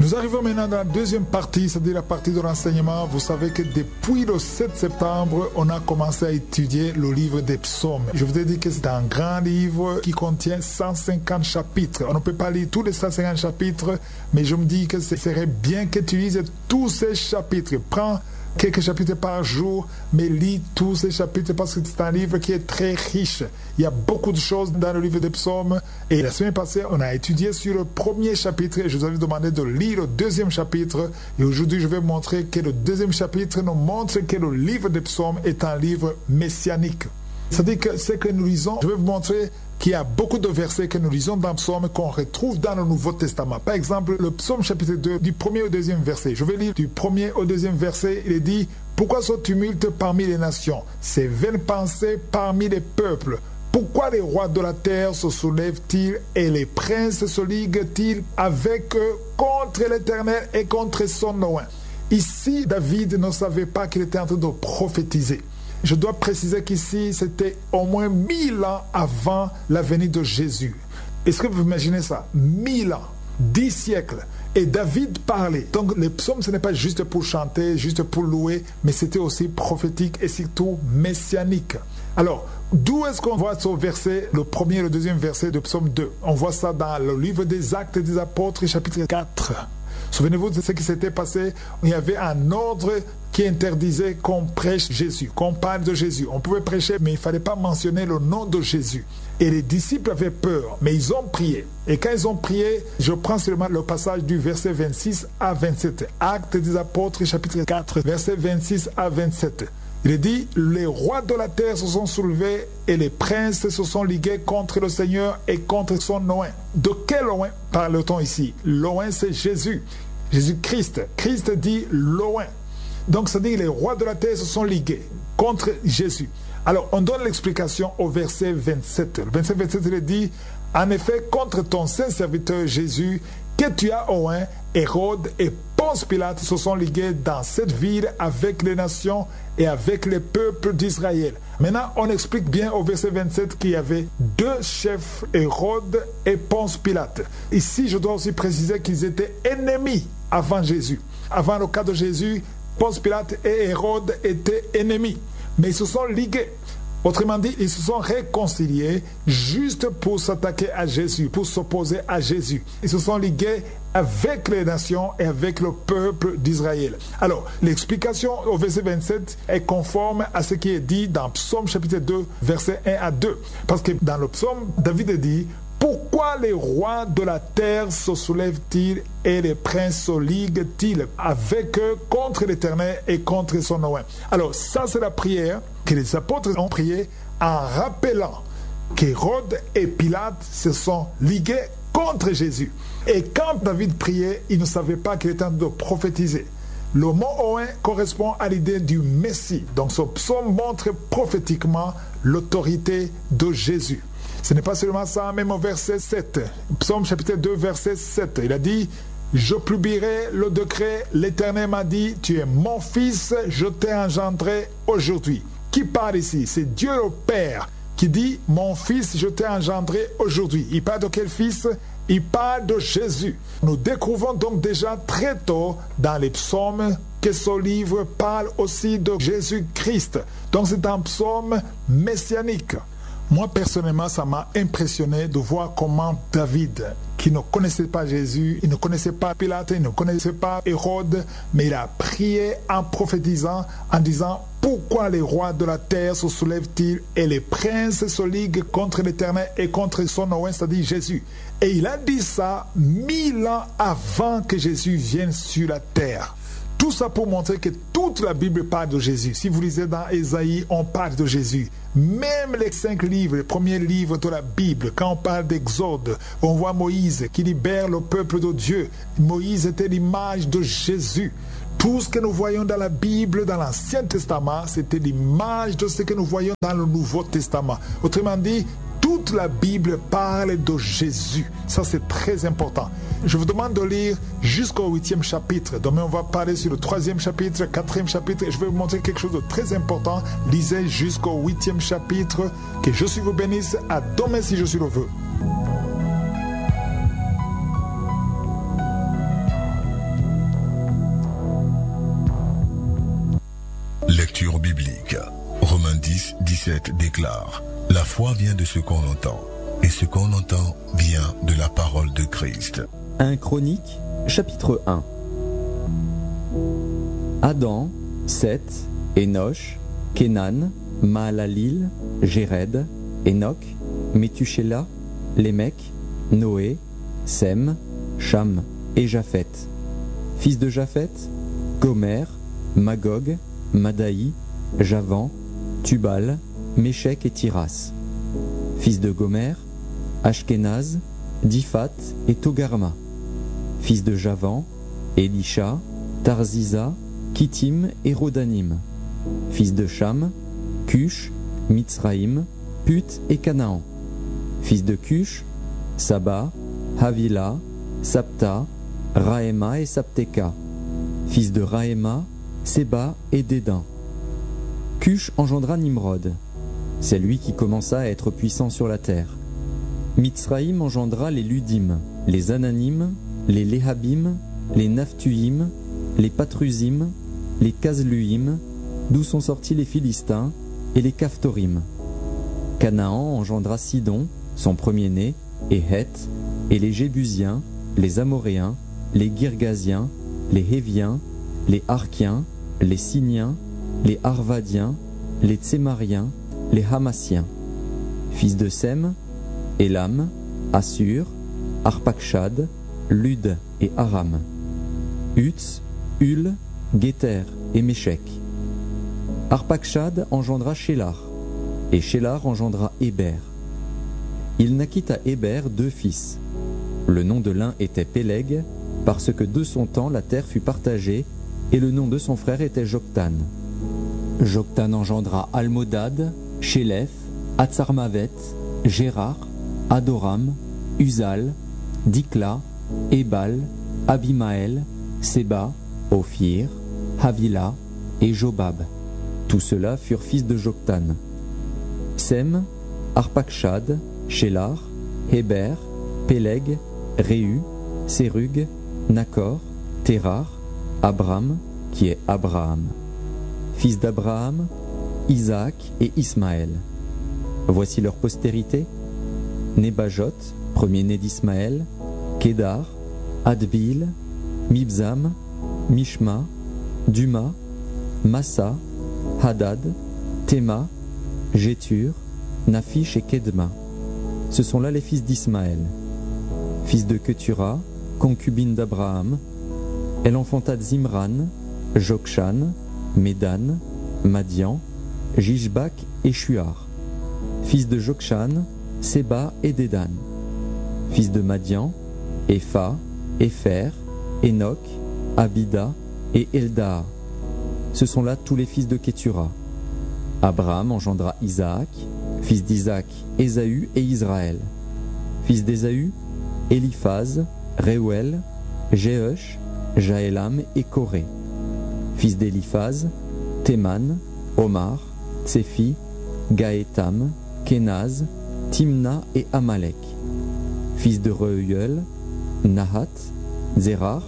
Nous arrivons maintenant dans la deuxième partie, c'est-à-dire la partie de l'enseignement. Vous savez que depuis le 7 septembre, on a commencé à étudier le livre des psaumes. Je vous ai dit que c'est un grand livre qui contient 150 chapitres. On ne peut pas lire tous les 150 chapitres, mais je me dis que ce serait bien que tu lises tous ces chapitres. Prends quelques chapitres par jour, mais lis tous ces chapitres parce que c'est un livre qui est très riche. Il y a beaucoup de choses dans le livre des psaumes. Et la semaine passée, on a étudié sur le premier chapitre et je vous avais demandé de lire le deuxième chapitre. Et aujourd'hui, je vais montrer que le deuxième chapitre nous montre que le livre des psaumes est un livre messianique. C'est-à-dire que ce que nous lisons, je vais vous montrer qu'il y a beaucoup de versets que nous lisons dans le psaume qu'on retrouve dans le Nouveau Testament. Par exemple, le psaume chapitre 2, du premier au deuxième verset. Je vais lire du premier au deuxième verset. Il est dit « Pourquoi ce tumulte parmi les nations, ces vaines pensées parmi les peuples ? Pourquoi les rois de la terre se soulèvent-ils et les princes se liguent-ils avec eux contre l'Éternel et contre son nom ?» Ici, David ne savait pas qu'il était en train de prophétiser. Je dois préciser qu'ici, c'était au moins 1000 ans avant la venue de Jésus. Est-ce que vous imaginez ça? 1000 ans, 10 siècles. Et David parlait. Donc les psaumes, ce n'est pas juste pour chanter, juste pour louer, mais c'était aussi prophétique et surtout messianique. Alors, d'où est-ce qu'on voit ce verset, le premier et le deuxième verset de psaume 2? On voit ça dans le livre des Actes des Apôtres, chapitre 4. Souvenez-vous de ce qui s'était passé. Il y avait un ordre qui interdisait qu'on prêche Jésus, qu'on parle de Jésus. On pouvait prêcher, mais il ne fallait pas mentionner le nom de Jésus. Et les disciples avaient peur, mais ils ont prié. Et quand ils ont prié, je prends seulement le passage du verset 26 à 27. Actes des Apôtres, chapitre 4, verset 26 à 27. Il est dit, les rois de la terre se sont soulevés et les princes se sont ligués contre le Seigneur et contre son loin. De quel loin parle-t-on ici? Loin, c'est Jésus. Jésus-Christ. Christ dit loin. Donc, ça dit, les rois de la terre se sont ligués contre Jésus. Alors, on donne l'explication au verset 27. Le verset 27, il est dit, en effet, contre ton saint serviteur Jésus, que tu as oint, Hérode et Ponce Pilate se sont ligués dans cette ville avec les nations et avec les peuples d'Israël. Maintenant, on explique bien au verset 27 qu'il y avait deux chefs, Hérode et Ponce Pilate. Ici, je dois aussi préciser qu'ils étaient ennemis avant Jésus. Avant le cas de Jésus, Ponce Pilate et Hérode étaient ennemis, mais ils se sont ligués. Autrement dit, ils se sont réconciliés juste pour s'attaquer à Jésus, pour s'opposer à Jésus. Ils se sont ligués avec les nations et avec le peuple d'Israël. Alors, l'explication au verset 27 est conforme à ce qui est dit dans Psaume chapitre 2, versets 1 à 2. Parce que dans le psaume, David dit « Pourquoi les rois de la terre se soulèvent-ils et les princes se liguent-ils avec eux contre l'Éternel et contre son nom ?» Alors, ça c'est la prière que les apôtres ont prié en rappelant qu'Hérode et Pilate se sont ligués contre Jésus. Et quand David priait, il ne savait pas qu'il était en train de prophétiser. Le mot oint correspond à l'idée du Messie. Donc ce psaume montre prophétiquement l'autorité de Jésus. Ce n'est pas seulement ça, même au verset 7. Psaume chapitre 2, verset 7. Il a dit « Je publierai le décret, l'Éternel m'a dit, tu es mon fils, je t'ai engendré aujourd'hui. » Qui parle ici? C'est Dieu le Père qui dit « Mon fils, je t'ai engendré aujourd'hui ». Il parle de quel fils? Il parle de Jésus. Nous découvrons donc déjà très tôt dans les psaumes que ce livre parle aussi de Jésus-Christ. Donc c'est un psaume messianique. Moi, personnellement, ça m'a impressionné de voir comment David, qui ne connaissait pas Jésus, il ne connaissait pas Pilate, il ne connaissait pas Hérode, mais il a prié en prophétisant, en disant « Pourquoi les rois de la terre se soulèvent-ils et les princes se liguent contre l'Éternel et contre son nom, c'est-à-dire Jésus ?» Et il a dit ça 1000 ans avant que Jésus vienne sur la terre. Tout ça pour montrer que toute la Bible parle de Jésus. Si vous lisez dans Ésaïe, on parle de Jésus. Même les 5 livres, les premiers livres de la Bible, quand on parle d'Exode, on voit Moïse qui libère le peuple de Dieu. Moïse était l'image de Jésus. Tout ce que nous voyons dans la Bible, dans l'Ancien Testament, c'était l'image de ce que nous voyons dans le Nouveau Testament. Autrement dit, toute la Bible parle de Jésus. Ça, c'est très important. Je vous demande de lire jusqu'au 8e chapitre. Demain, on va parler sur le 3e chapitre, 4e chapitre. Et je vais vous montrer quelque chose de très important. Lisez jusqu'au 8e chapitre. Que je vous bénisse. À demain si je suis le veux. 17 déclare « La foi vient de ce qu'on entend, et ce qu'on entend vient de la parole de Christ. » 1 Chroniques, chapitre 1. Adam, Seth, Enoch, Kénan, Mahalalil, Jéred, Enoch, Métuchéla, Lémec, Noé, Sem, Cham et Japheth. Fils de Japheth, Gomer, Magog, Madaï, Javan, Tubal, Méchec et Tiras. Fils de Gomer, Ashkenaz, Diphat et Togarma. Fils de Javan, Elisha, Tarziza, Kittim et Rodanim. Fils de Cham, Cush, Mitzraïm, Put et Canaan. Fils de Cush, Saba, Havila, Sapta, Raéma et Sapteka. Fils de Raéma, Séba et Dédan. Cush engendra Nimrod. C'est lui qui commença à être puissant sur la terre. Mitzraïm engendra les Ludim, les Ananim, les Léhabim, les Naphtuim, les Patrusim, les Kazluim, d'où sont sortis les Philistins, et les Caphtorim. Canaan engendra Sidon, son premier-né, et Heth, et les Jébusiens, les Amoréens, les Girgasiens, les Héviens, les Arkiens, les Siniens, les Arvadiens, les Tsémariens, les Hamassiens. Fils de Sem, Élam, Assur, Arpakshad, Lud et Aram. Uts, Hul, Guéter et Méchec. Arpakshad engendra Shélar, et Shélar engendra Héber. Il naquit à Héber 2 fils. Le nom de l'un était Péleg, parce que de son temps la terre fut partagée, et le nom de son frère était Joktan. Joktan engendra Almodad, Shélef, Hatsarmavet, Gérar, Adoram, Uzal, Dikla, Ébal, Abimaël, Séba, Ophir, Havila et Jobab. Tous ceux-là furent fils de Joktan. Sem, Arpakshad, Shélar, Héber, Péleg, Réu, Sérug, Nakor, Térar, Abram, qui est Abraham. Fils d'Abraham, Isaac et Ismaël. Voici leur postérité. Nébajot, premier-né d'Ismaël, Kédar, Adbil, Mibzam, Mishma, Duma, Massa, Hadad, Théma, Jétur, Naphish et Kedma. Ce sont là les fils d'Ismaël. Fils de Ketura, concubine d'Abraham, elle enfanta Zimran, Jokshan, Médan, Madian, Jishbak et Shuar. Fils de Jokshan, Séba et Dédan. Fils de Madian, Epha, Épher, Enoch, Abida et Eldaa. Ce sont là tous les fils de Ketura. Abraham engendra Isaac, fils d'Isaac, Ésaü et Israël. Fils d'Ésaü, Éliphaz, Réuel, Jéhush, Jaélam et Coré. Fils d'Éliphaz, Théman, Omar, Tsefi, Gaétam, Kénaz, Timna et Amalek. Fils de Reuel, Nahat, Zérar,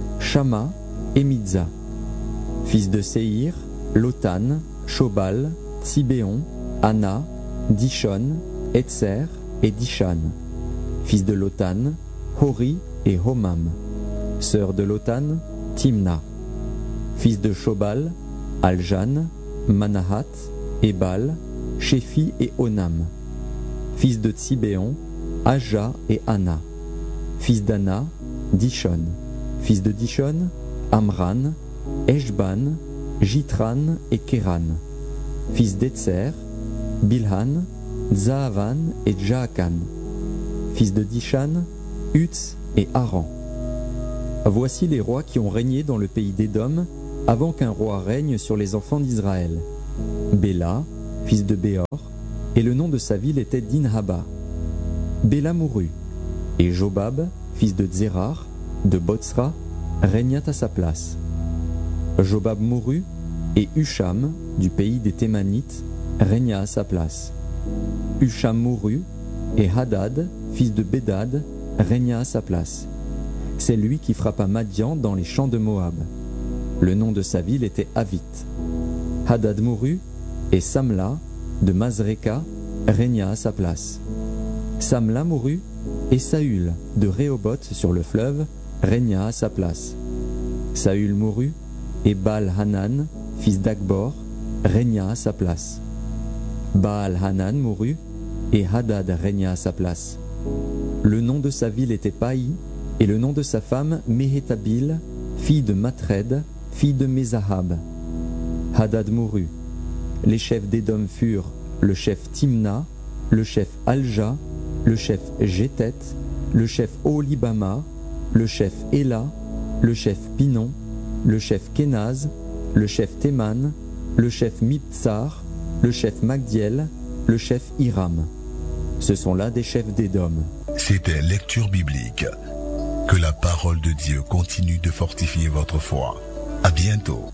Shama et Midza. Fils de Séhir, Lotan, Shobal, Tsibéon, Anna, Dishon, Etzer et Dishan. Fils de Lotan, Hori et Homam. Sœur de Lotan, Timna. Fils de Shobal, Aljan, Manahat, Ebal, Shéphi et Onam. Fils de Tsibéon, Aja et Anna. Fils d'Anna, Dishon. Fils de Dishon, Amran, Eshban, Jitran et Kéran. Fils d'Etzer, Bilhan, Zaavan et Jaakan. Fils de Dishan, Utz et Aran. Voici les rois qui ont régné dans le pays d'Édom avant qu'un roi règne sur les enfants d'Israël. Béla, fils de Béor, et le nom de sa ville était Dinhaba. Béla mourut, et Jobab, fils de Zérar, de Botsra, régna à sa place. Jobab mourut, et Husham, du pays des Thémanites, régna à sa place. Husham mourut, et Hadad, fils de Bédad, régna à sa place. C'est lui qui frappa Madian dans les champs de Moab. Le nom de sa ville était Avit. Hadad mourut, et Samla, de Masréka, régna à sa place. Samla mourut, et Saül, de Rehoboth sur le fleuve, régna à sa place. Saül mourut, et Baal-Hanan, fils d'Akbor, régna à sa place. Baal-Hanan mourut, et Hadad régna à sa place. Le nom de sa ville était Paï, et le nom de sa femme Méhétabil, fille de Matred, fille de Mézahab. Hadad mourut. Les chefs d'Édom furent le chef Timna, le chef Alja, le chef Jétet, le chef Oholibama, le chef Éla, le chef Pinon, le chef Kénaz, le chef Théman, le chef Mibtsar, le chef Magdiel, le chef Hiram. Ce sont là des chefs d'Édom. C'était Lecture biblique. Que la parole de Dieu continue de fortifier votre foi. À bientôt.